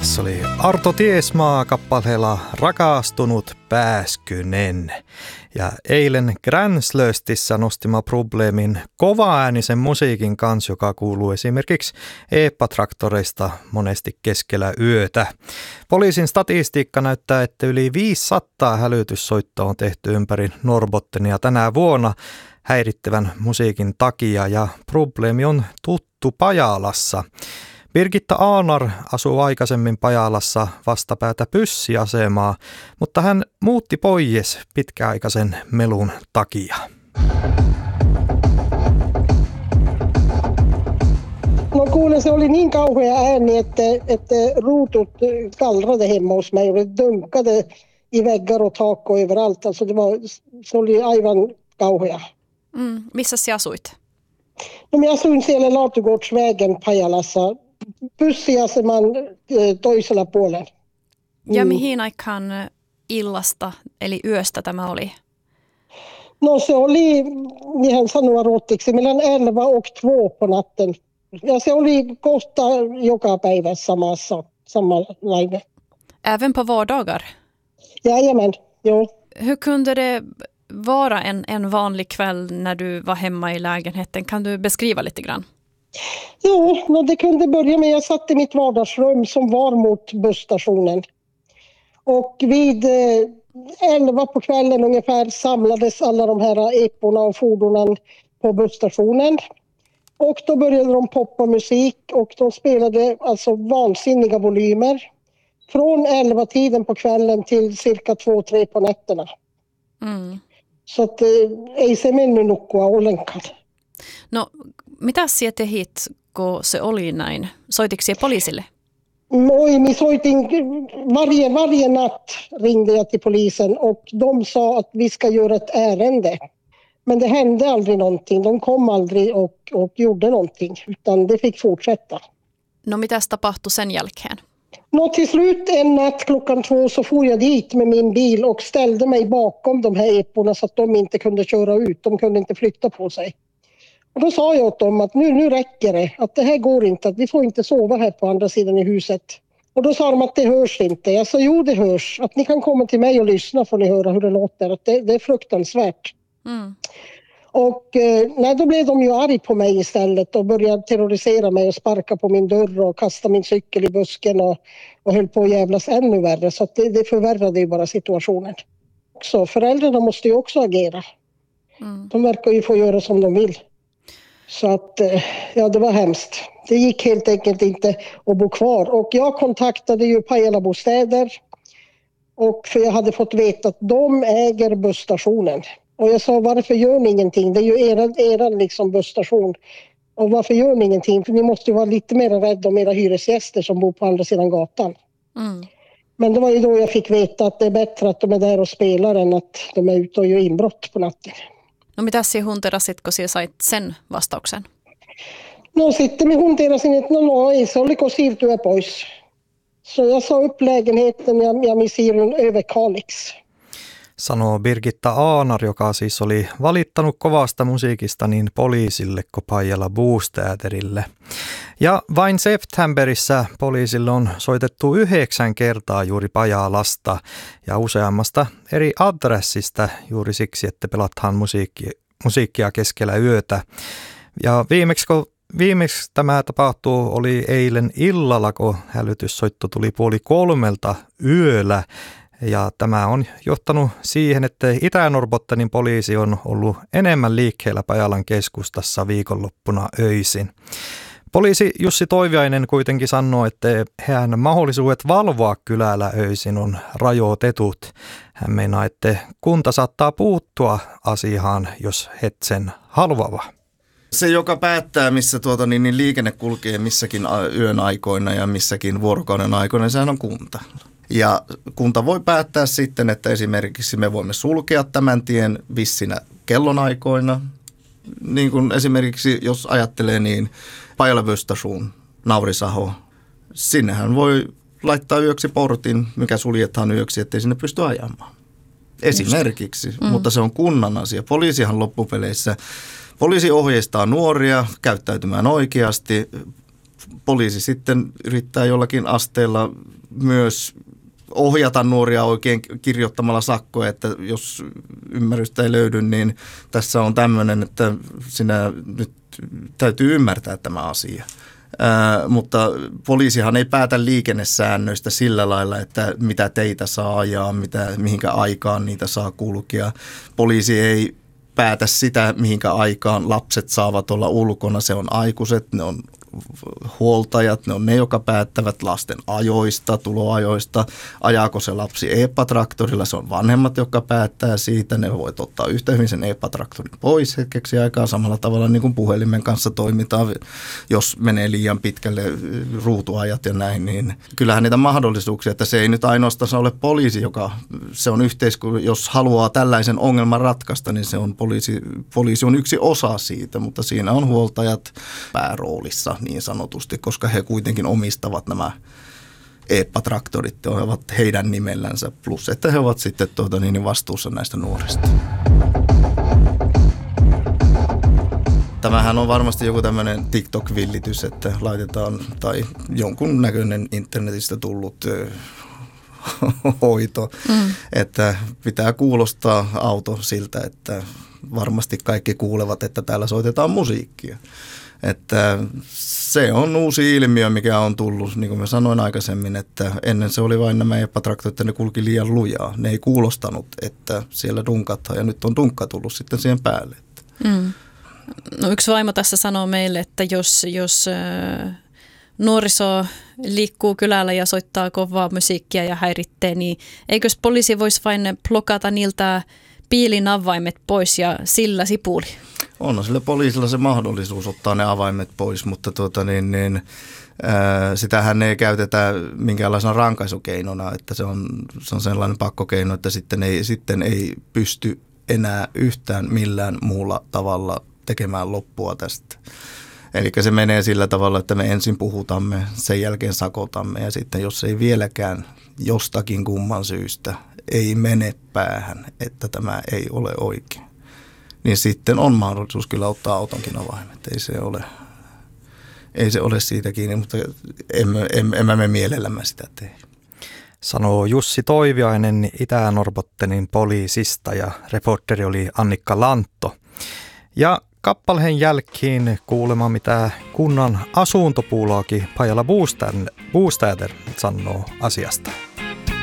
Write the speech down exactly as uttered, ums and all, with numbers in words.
Se oli Arto Tiesmaa kappaleella Rakastunut pääskynen. Ja eilen Gränslöstissä nostima probleemin kovaäänisen musiikin kanssa, joka kuuluu esimerkiksi eeppatraktoreista monesti keskellä yötä. Poliisin statistiikka näyttää, että yli viisisataa hälytyssoittoa on tehty ympäri Norrbottenia tänä vuonna häirittävän musiikin takia, ja probleemi on tuttu Pajalassa. Birgitta Aanar asuu aikaisemmin Pajalassa vastapäätä Pyssiasemaa, mutta hän muutti pois pitkäaikaisen melun takia. No kuule, se oli niin kauhea ääni, että, että ruutut kallrade hemma hos mig och det dunkade i väggar och tak och överallt. Alltså det, var, se oli aivan kauhea. Mm, missä sä asuit? No, jag asuin siellä Laatugårdsvägen Pajalassa. Pyssiaseman toisella puolella. Ja mihin aikaan illasta eli yöstä tämä oli? No se oli, ihan sanoa ruotsiksi, mellan elva och två på natten. Ja se oli kohta joka päivä samassa, samanlainen. Även på vardagar? Jajamän, jo. Hur kunde det vara en, en vanlig kväll när du var hemma i lägenheten? Kan du beskriva lite grann? Jo, no det kunde börja med, jag satt i mitt vardagsrum som var mot busstationen. Och vid elva på kvällen ungefär samlades alla de här eporna och fordonen på busstationen. Och då började de poppa musik och de spelade alltså vansinniga volymer. Från elva tiden på kvällen till cirka två, tre på nätterna. Mm. Så att ei se mennyt nukkua ollenkaan. No, mitä sinä tehit, kun se oli näin? Soititko sinä poliisille? Oj, mi soitin varje, varje natt ringde jag till polisen och de sa att vi ska göra ett ärende. Men det hände aldrig någonting. De kom aldrig och, och gjorde någonting, utan det fick fortsätta. No, mitäs tapahtui sen jälkeen? No, till slut en natt klockan två så for jag dit med min bil och ställde mig bakom de här eporna så att de inte kunde köra ut. De kunde inte flytta på sig. Och då sa jag åt dem att nu, nu räcker det, att det här går inte, att vi får inte sova här på andra sidan i huset. Och då sa de att det hörs inte. Jag sa jo, det hörs. Att ni kan komma till mig och lyssna får ni höra hur det låter. Att det, det är fruktansvärt. Mm. Och eh, nej, då blev de ju arg på mig istället och började terrorisera mig och sparka på min dörr och kasta min cykel i busken och, och höll på att jävlas ännu värre. Så att det, det förvärrade ju bara situationen. Så föräldrarna måste ju också agera. Mm. De verkar ju få göra som de vill. Så att, ja, det var hemskt. Det gick helt enkelt inte att bo kvar. Och jag kontaktade ju Pajala bostäder. Och för jag hade fått veta att de äger busstationen. Och jag sa, varför gör ni ingenting? Det är ju era, era liksom busstation. Och varför gör ni ingenting? För ni måste ju vara lite mer rädda om era hyresgäster som bor på andra sidan gatan. Mm. Men det var ju då jag fick veta att det är bättre att de är där och spelar än att de är ute och gör inbrott på natten. No, mitä sinä hunterasitko sinä sait sen vastauksen? No sitten me hunterasin, että no, no ei se oliko siirtyä pois. Så jag sa upp lägenheten ja, ja min siirryn över Kalix. Sanoo Birgitta Aanar, joka siis oli valittanut kovasta musiikista niin poliisille kuin Pajala Bostäderille. Ja vain septemberissä poliisille on soitettu yhdeksän kertaa juuri Pajalasta ja useammasta eri adressista juuri siksi, että pelataan musiikki, musiikkia keskellä yötä. Ja viimeksi, kun viimeksi tämä tapahtuu, oli eilen illalla, kun hälytyssoitto tuli puoli kolmelta yöllä. Ja tämä on johtanut siihen, että Itä-Norrbottenin poliisi on ollut enemmän liikkeellä Pajalan keskustassa viikonloppuna öisin. Poliisi Jussi Toiviainen kuitenkin sanoo, että hän mahdollisuudet valvoa kylällä öisin on rajoitetut. Hän meinaa, että kunta saattaa puuttua asiaan, jos het sen haluava. Se, joka päättää, missä tuota, niin, niin liikenne kulkee missäkin yön aikoina ja missäkin vuorokauden aikoina, sehän on kunta. Ja kunta voi päättää sitten, että esimerkiksi me voimme sulkea tämän tien vissinä kellonaikoina. Niin kuin esimerkiksi, jos ajattelee, niin Pajala-Böstasjon, Naurisaho, sinnehän voi laittaa yöksi portin, mikä suljetaan yöksi, ettei sinne pysty ajamaan. Esimerkiksi, mm. mutta se on kunnan asia. Poliisihan loppupeleissä, poliisi ohjeistaa nuoria käyttäytymään oikeasti. poliisi sitten yrittää jollakin asteella myös ohjata nuoria oikein kirjoittamalla sakkoja, että jos ymmärrystä ei löydy, niin tässä on tämmöinen, että sinä nyt täytyy ymmärtää tämä asia. Ää, mutta poliisihan ei päätä liikennesäännöistä sillä lailla, että mitä teitä saa ajaa, mitä, mihinkä aikaan niitä saa kulkea. Poliisi ei päätä sitä, mihinkä aikaan lapset saavat olla ulkona. Se on aikuiset, ne on huoltajat, ne on ne, jotka päättävät lasten ajoista, tuloajoista. Ajaako se lapsi epa-traktorilla, se on vanhemmat, jotka päättää siitä. Ne voivat ottaa yhtä hyvin sen epa-traktorin pois hetkeksi aikaa samalla tavalla niin kuin puhelimen kanssa toimitaan. Jos menee liian pitkälle ruutuajat ja näin, niin kyllähän niitä mahdollisuuksia, että se ei nyt ainoastaan ole poliisi, joka se on yhteiskunta, jos haluaa tällaisen ongelman ratkaista, niin se on poliisi, poliisi on yksi osa siitä, mutta siinä on huoltajat pääroolissa niin sanotusti, koska he kuitenkin omistavat nämä epa-traktorit, he ovat heidän nimellänsä, plus että he ovat sitten tuota, niin vastuussa näistä nuorista. Tämähän on varmasti joku tämmöinen TikTok-villitys, että laitetaan, tai jonkun näköinen internetistä tullut hoito, mm. että pitää kuulostaa auto siltä, että varmasti kaikki kuulevat, että täällä soitetaan musiikkia. Että se on uusi ilmiö, mikä on tullut, niin kuin mä sanoin aikaisemmin, että ennen se oli vain nämä epätraktorit, että ne kulki liian lujaa. Ne ei kuulostanut, että siellä dunkataan, ja nyt on dunkka tullut sitten siihen päälle. Mm. No, yksi vaimo tässä sanoo meille, että jos, jos äh, nuoriso liikkuu kylällä ja soittaa kovaa musiikkia ja häiritsee, niin eikös poliisi voisi vain blokata niiltä piilin avaimet pois ja sillä sipuli? On sillä poliisilla se mahdollisuus ottaa ne avaimet pois, mutta tuota niin, niin, ää, sitähän ei käytetä minkäänlaisena rankaisukeinona, että se on, se on sellainen pakkokeino, että sitten ei, sitten ei pysty enää yhtään millään muulla tavalla tekemään loppua tästä. Eli se menee sillä tavalla, että me ensin puhutamme, sen jälkeen sakotamme ja sitten jos ei vieläkään jostakin kumman syystä ei mene päähän, että tämä ei ole oikein, niin sitten on mahdollisuus kyllä ottaa autonkin avaimet. Ei se ole, ei se ole siitä kiinni, mutta emme, emme, emme me mielellämme sitä tee. Sanoo Jussi Toiviainen Itä-Norrbottenin poliisista ja reporteri oli Annikka Lantto. Ja kappaleen jälkeen kuulemaan, mitä kunnan asuntopuulaakin Pajala Bostäder sanoo asiasta.